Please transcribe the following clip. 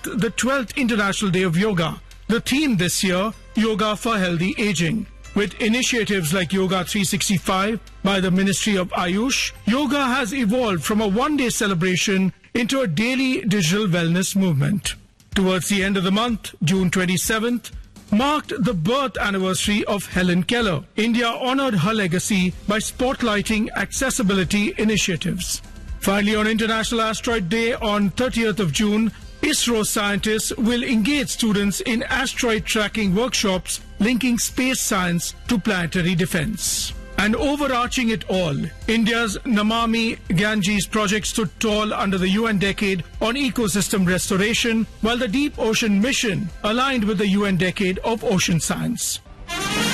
the 12th International Day of Yoga. The theme this year, Yoga for Healthy Aging. With initiatives like Yoga 365 by the Ministry of Ayush, yoga has evolved from a one-day celebration into a daily digital wellness movement. Towards the end of the month, June 27th, marked the birth anniversary of Helen Keller. India honored her legacy by spotlighting accessibility initiatives. Finally, on International Asteroid Day on 30th of June, ISRO scientists will engage students in asteroid tracking workshops linking space science to planetary defense. And overarching it all, India's Namami Ganges project stood tall under the UN Decade on Ecosystem Restoration, while the Deep Ocean Mission aligned with the UN Decade of Ocean Science.